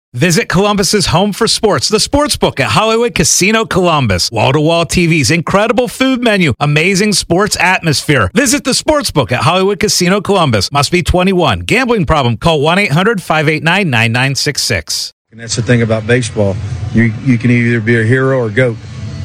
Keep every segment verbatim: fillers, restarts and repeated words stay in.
Visit Columbus's home for sports, the Sportsbook at Hollywood Casino Columbus. Wall-to-wall T Vs, incredible food menu, amazing sports atmosphere. Visit the Sportsbook at Hollywood Casino Columbus. Must be twenty-one. Gambling problem? Call one eight hundred five eight nine nine nine six six. And that's the thing about baseball. You you can either be a hero or GOAT.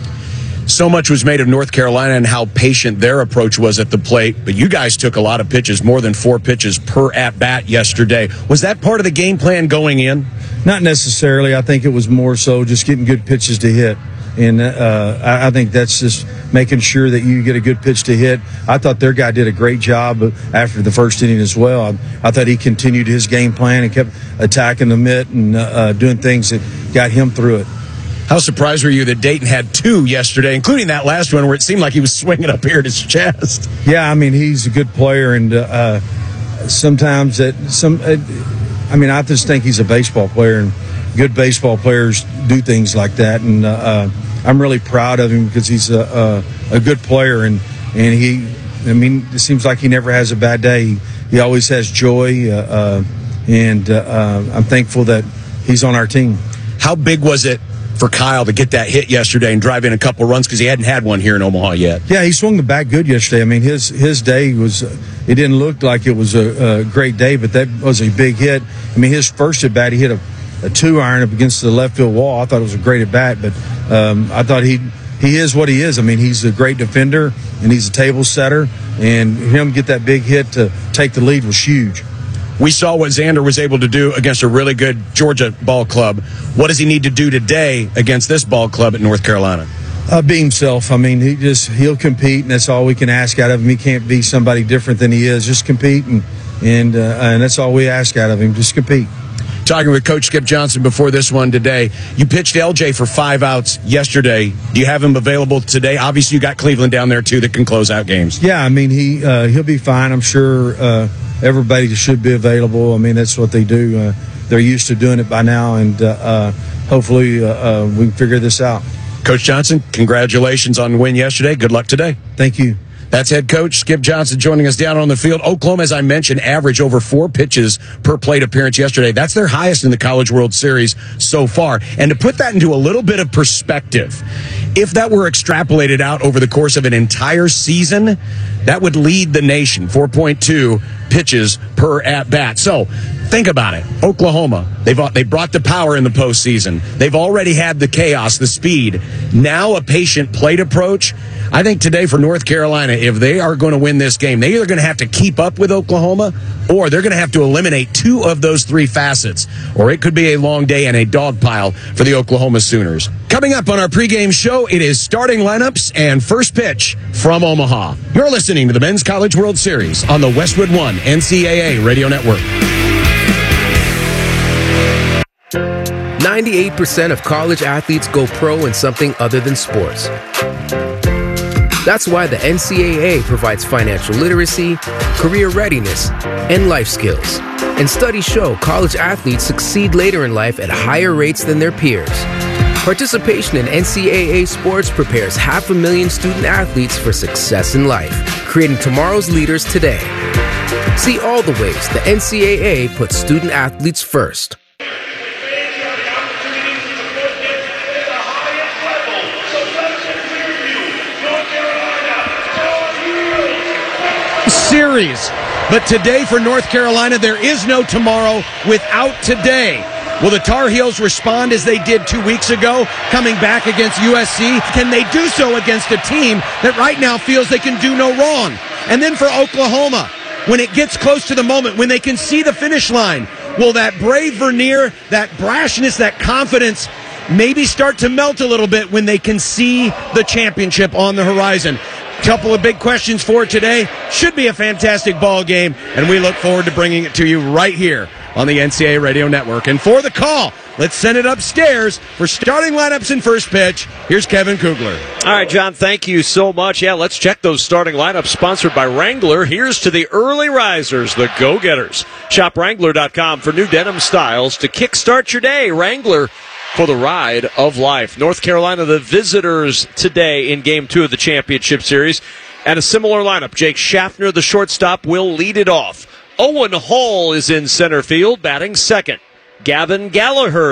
So much was made of North Carolina and how patient their approach was at the plate, but you guys took a lot of pitches, more than four pitches per at-bat yesterday. Was that part of the game plan going in? Not necessarily. I think it was more so just getting good pitches to hit. And uh, I, I think that's just making sure that you get a good pitch to hit. I thought their guy did a great job after the first inning as well. I, I thought he continued his game plan and kept attacking the mitt and uh, doing things that got him through it. How surprised were you that Dayton had two yesterday, including that last one where it seemed like he was swinging up here at his chest? Yeah, I mean, he's a good player, and uh, sometimes that some. Uh, I mean, I just think he's a baseball player, and good baseball players do things like that. And uh, I'm really proud of him because he's a, a, a good player, and and he. I mean, it seems like he never has a bad day. He, he always has joy, uh, uh, and uh, I'm thankful that he's on our team. How big was it for Kyle to get that hit yesterday and drive in a couple runs because he hadn't had one here in Omaha yet? Yeah, he swung the bat good yesterday. I mean, his his day was, it didn't look like it was a, a great day, but that was a big hit. I mean, his first at bat, he hit a, a two iron up against the left field wall. I thought it was a great at bat, but um, I thought he he is what he is. I mean, he's a great defender and he's a table setter, and him get that big hit to take the lead was huge. We saw what Xander was able to do against a really good Georgia ball club. What does he need to do today against this ball club at North Carolina? Uh, be himself. I mean, he just he'll compete, and that's all we can ask out of him. He can't be somebody different than he is. Just compete, and and uh, and that's all we ask out of him. Just compete. Talking with Coach Skip Johnson before this one today, you pitched L J for five outs yesterday. Do you have him available today? Obviously, you got Cleveland down there too that can close out games. Yeah, I mean he uh, he'll be fine. I'm sure. Uh, Everybody should be available. I mean, that's what they do. Uh, they're used to doing it by now, and uh, uh, hopefully uh, uh, we can figure this out. Coach Johnson, congratulations on the win yesterday. Good luck today. Thank you. That's head coach Skip Johnson joining us down on the field. Oklahoma, as I mentioned, averaged over four pitches per plate appearance yesterday. That's their highest in the College World Series so far. And to put that into a little bit of perspective, if that were extrapolated out over the course of an entire season, that would lead the nation, four point two pitches per at-bat. So think about it. Oklahoma, they've they brought the power in the postseason. They've already had the chaos, the speed. Now a patient plate approach. I think today for North Carolina, if they are going to win this game, they're either going to have to keep up with Oklahoma or they're going to have to eliminate two of those three facets, or it could be a long day and a dog pile for the Oklahoma Sooners. Coming up on our pregame show, it is starting lineups and first pitch from Omaha. You're listening to the Men's College World Series on the Westwood One N C double A Radio Network. ninety-eight percent of college athletes go pro in something other than sports. That's why the N C double A provides financial literacy, career readiness, and life skills. And studies show college athletes succeed later in life at higher rates than their peers. Participation in N C double A sports prepares half a million student athletes for success in life, creating tomorrow's leaders today. See all the ways the N C double A puts student athletes first. Series. But today for North Carolina, there is no tomorrow without today. Will the Tar Heels respond as they did two weeks ago, coming back against U S C? Can they do so against a team that right now feels they can do no wrong? And then for Oklahoma, when it gets close to the moment, when they can see the finish line, will that brave veneer, that brashness, that confidence maybe start to melt a little bit when they can see the championship on the horizon? Couple of big questions for today. Should be a fantastic ball game, and we look forward to bringing it to you right here on the N C double A Radio Network. And for the call, let's send it upstairs for starting lineups and first pitch. Here's Kevin Kugler. All right, John, thank you so much. Yeah, let's check those starting lineups sponsored by Wrangler. Here's to the early risers, the go-getters. Shop Wrangler dot com for new denim styles to kickstart your day. Wrangler for the ride of life. North Carolina, the visitors today in Game two of the Championship Series. And a similar lineup. Jake Schaffner, the shortstop, will lead it off. Owen Hall is in center field, batting second. Gavin Gallagher,